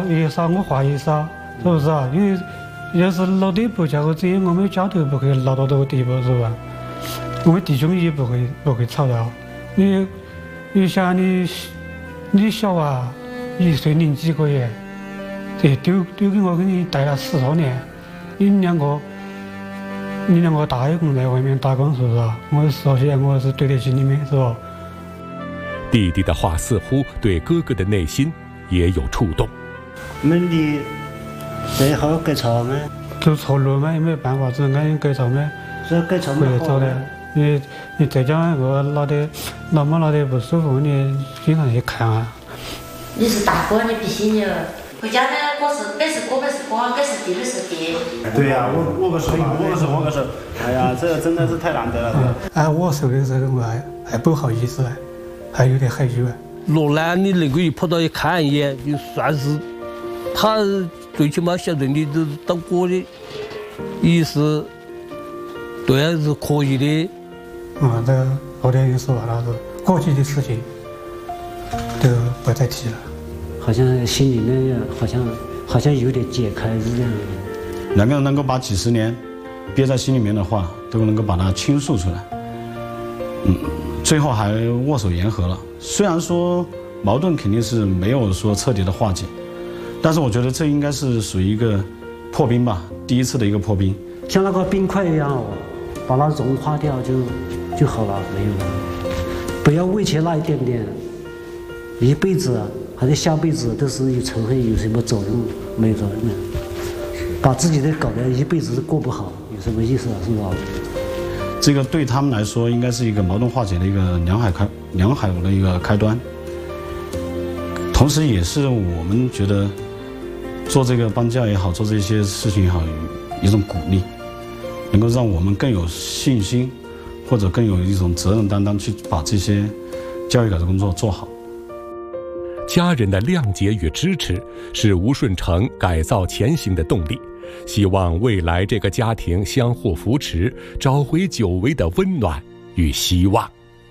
越少我花越少，是不是啊？因为要是老爹不教我这些，我们家头不会闹到这个地步，是吧？我们弟兄也不会吵闹。你想你小娃1岁0几个月，这丢给我给你带了10多年，你两个大一共在外面打工，是不是啊？我说起来我是对得起你们，是吧？ 弟弟的话似乎对哥哥的内心也有触动。 那你最后改错吗？ 走错路嘛，也没办法，只能改错嘛。 所以改错嘛走的。你再讲一个老母不舒服，你经常去看啊。 你是大哥，你必须你回家呢，我是本是哥，本是哥，本是弟，本是弟。 对呀，我个手。哎呀，这个真的是太难得了。 哎，我受的时候我还不好意思，还有点害羞。 落难你能够一跑到一看一眼，就算是他最起码晓得你都当哥的意思，对啊，是可以的。 这个后天又说那是过去的事情，都不再提了。 好像心里面好像有点解开是这样的。 两个人能够把几十年憋在心里面的话，都能够把它倾诉出来。最后还握手言和了。虽然说矛盾肯定是没有说彻底的化解，但是我觉得这应该是属于一个破冰吧，第一次的一个破冰， 像那个冰块一样把它融化掉就好了，没有了。不要为钱那一点点，一辈子还是下辈子都是有仇恨，有什么作用？没有作用。把自己的搞得一辈子都过不好，有什么意思啊？是吧？ 这个对他们来说应该是一个矛盾化解的一个良好的一个开端，同时也是我们觉得做这个邦教也好，做这些事情也好，一种鼓励，能够让我们更有信心，或者更有一种责任担当去把这些教育改革工作做好。 家人的谅解与支持是吴顺成改造前行的动力，希望未来这个家庭相互扶持，找回久违的温暖与希望。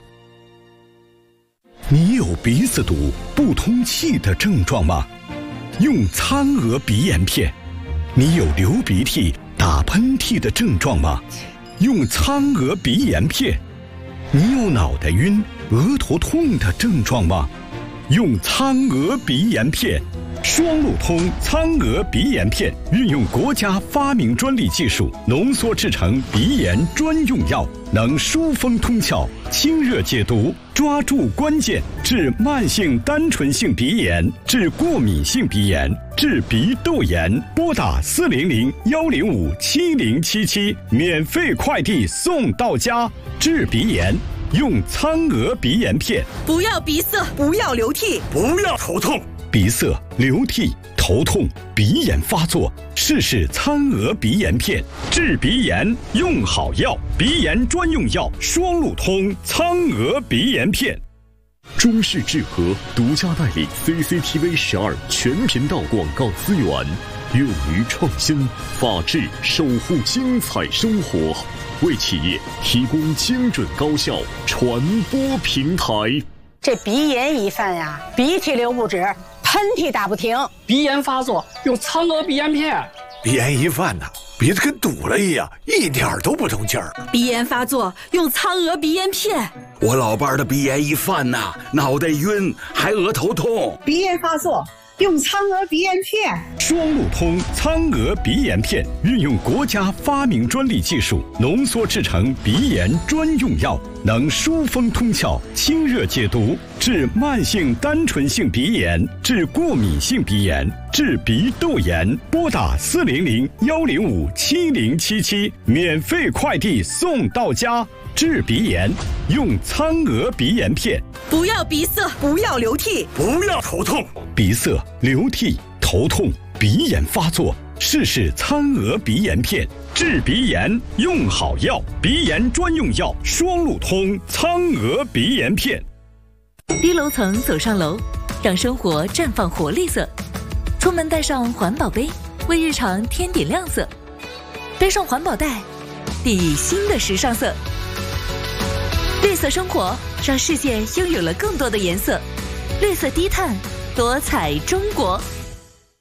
你有鼻子堵、不通气的症状吗？用苍娥鼻炎片。你有流鼻涕、打喷嚏的症状吗？用苍娥鼻炎片。你有脑袋晕、额头痛的症状吗？用苍娥鼻炎片。双路通苍娥鼻炎片运用国家发明专利技术浓缩制成鼻炎专用药，能疏风通窍、清热解毒，抓住关键，治慢性单纯性鼻炎，治过敏性鼻炎，治鼻窦炎。拨打400-105-7077，免费快递送到家。治鼻炎用苍娥鼻炎片。 不要鼻塞，不要流涕， 不要头痛。鼻塞、流涕、头痛、鼻炎发作，试试苍娥鼻炎片，治鼻炎用好药，鼻炎专用药双路通苍娥鼻炎片。 中视智和独家代理 CCTV 12全频道广告资源，勇于创新，法治守护精彩生活，为企业提供精准高效传播平台。 这鼻炎一犯呀，鼻涕流不止，喷嚏打不停， 鼻炎发作用苍娥鼻炎片。 鼻炎一犯呢，鼻子跟堵了一样，一点都不通气儿。 鼻炎发作用苍娥鼻炎片。 我老伴儿的鼻炎一犯呐，脑袋晕，还额头痛。 鼻炎发作用苍娥鼻炎片。 双路通苍娥鼻炎片运用国家发明专利技术浓缩制成鼻炎专用药，能疏风通窍、清热解毒，治慢性单纯性鼻炎，治过敏性鼻炎，治鼻窦炎。拨打400-105-7077，免费快递送到家。治鼻炎用苍娥鼻炎片。 不要鼻塞，不要流涕， 不要头痛。 鼻塞、流涕、头痛、鼻炎发作，试试苍娥鼻炎片，治鼻炎用好药，鼻炎专用药双路通苍娥鼻炎片。 低楼层走上楼，让生活绽放活力色。出门带上环保杯，为日常添点亮色。背上环保袋，递新的时尚色。绿色生活，让世界拥有了更多的颜色。绿色低碳，多彩中国。